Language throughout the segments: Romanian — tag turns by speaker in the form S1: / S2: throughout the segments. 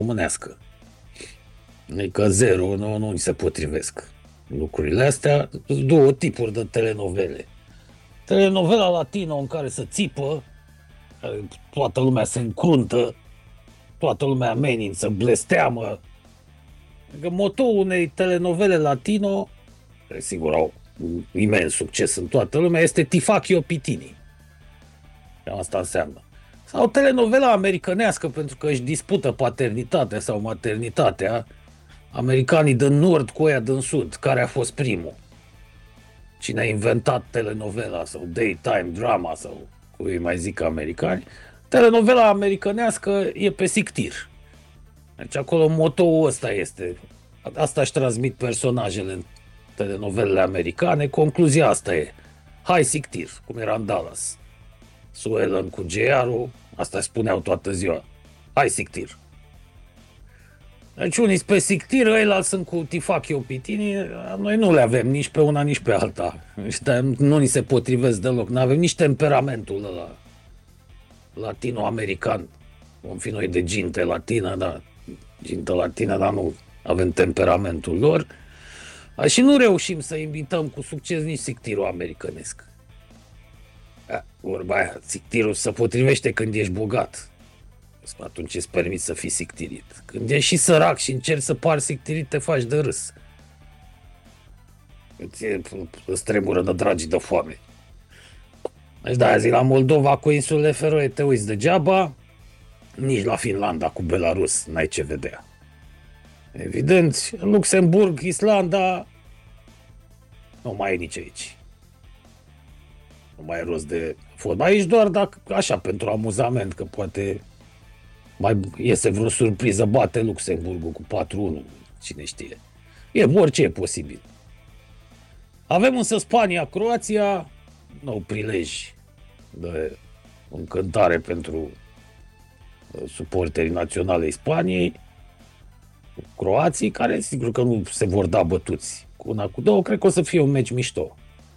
S1: românească. Adică zero, nu ni se potrivesc lucrurile astea. Sunt două tipuri de telenovele. Telenovela latino în care se țipă, care toată lumea se încruntă, toată lumea amenință, blesteamă. Adică motoul unei telenovele latino, care sigur au un imens succes în toată lumea, este Tifachio Pitini. Asta înseamnă. Sau telenovela americanească, pentru că își dispută paternitatea sau maternitatea, americanii din nord cu aia din sud, care a fost primul. Cine a inventat telenovela sau daytime drama sau cum îi mai zic americani, telenovela americanească e pe sictir. Deci acolo motoul ăsta este. Asta își transmit personajele în telenovelele americane, concluzia asta e. Hai sictir, cum era în Dallas. Sue Ellen cu JR-ul, asta spuneau toată ziua. Hai sictir. Deci unii sunt pe sictir, ăilalți sunt cu Tifachio Pitini, noi nu le avem nici pe una, nici pe alta. Nu ni se potrivesc deloc, nu avem nici temperamentul ăla latino-american. Vom fi noi de ginte latină, da, gintă latină, dar nu avem temperamentul lor. Și nu reușim să invităm cu succes nici sictirul americanesc. Vorba aia, sictirul se potrivește când ești bogat. Atunci îți permiți să fii sictirit. Când ești și sărac și încerci să pari sictirit, te faci de râs. Îți tremură de dragi de foame. Deci da, zi la Moldova cu insulele Feroe te uiți degeaba, nici la Finlanda cu Belarus n-ai ce vedea. Evident, Luxemburg, Islanda, nu mai e nici aici. Nu mai e rost de fotbal. Aici doar dacă, așa, pentru amuzament, că poate mai iese vreo surpriză, bate Luxemburgul cu 4-1, cine știe. Orice e posibil. Avem însă Spania, Croația, nou prilej de încântare pentru suporterii naționalei Spaniei, croații, care sigur că nu se vor da bătuți cu una, cu două, cred că o să fie un meci mișto.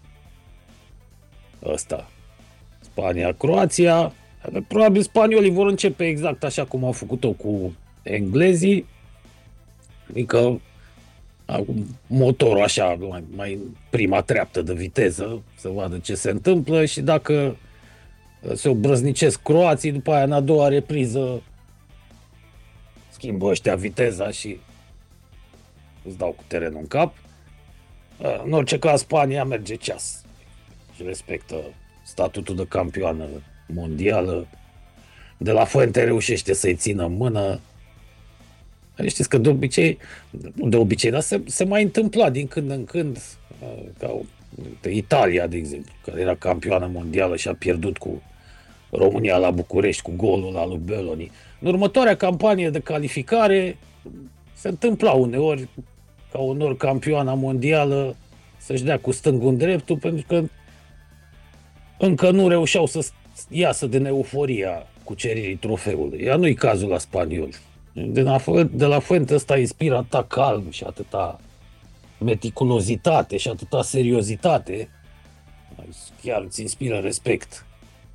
S1: Ăsta. Spania-Croația, probabil spaniolii vor începe exact așa cum au făcut-o cu englezii, adică motorul așa, mai prima treaptă de viteză, să vadă ce se întâmplă și dacă se obrăznicesc croații, după aia în a doua repriză schimbă ăștia viteza și îți dau cu terenul în cap. În orice caz, Spania merge ceas și respectă statutul de campioană mondială. De la Fuente reușește să-i țină în mână. Știți că de obicei, dar se mai întâmpla din când în când, ca Italia, de exemplu, care era campioană mondială și a pierdut cu România la București cu golul ăla lui Belloni. În următoarea campanie de calificare se întâmpla uneori ca unor campioana mondială să-și dea cu stângul în dreptul, pentru că încă nu reușeau să iasă din euforia cuceririi trofeului. Ea nu-i cazul la spanioli. De la Fuente ăsta inspiră atâta calm și atâta meticulozitate și atâta seriozitate. Chiar îți inspiră respect.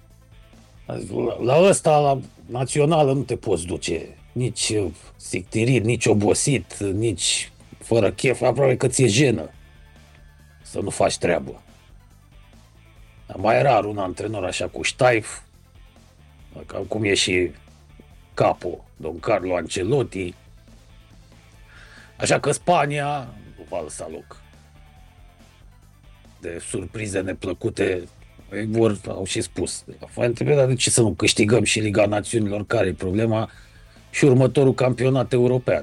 S1: La ăsta, la națională, nu te poți duce nici sictirit, nici obosit, nici fără chef, aproape că ți-e jenă să nu faci treabă. Mai rar un antrenor așa cu ștaif, cum e și Capo, Don Carlo Ancelotti. Așa că Spania nu va lăsa loc de surprize neplăcute. Au și spus, dar de ce să nu câștigăm și Liga Națiunilor, care e problema, și următorul campionat european?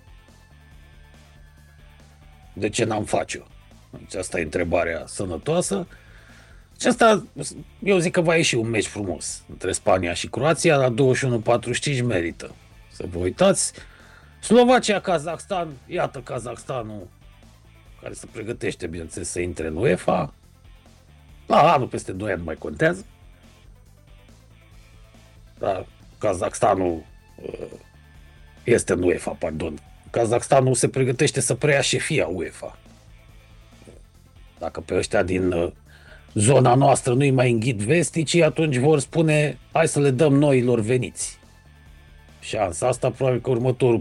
S1: De ce n-am face-o? Deci asta e întrebarea sănătoasă. Și asta, eu zic că va ieși un meci frumos între Spania și Croația, la 21:45 merită să vă uitați. Slovacia, Kazakhstan, iată Kazakhstanul care se pregătește, bineînțeles, să intre în UEFA. Anul peste 2 ani nu mai contează. Dar Kazakhstanul este în UEFA, pardon. Kazakhstanul se pregătește să preia șefia UEFA. Dacă pe ăștia din zona noastră nu-i mai înghit vesticii, atunci vor spune, hai să le dăm noilor veniți. Șansa asta probabil că următorul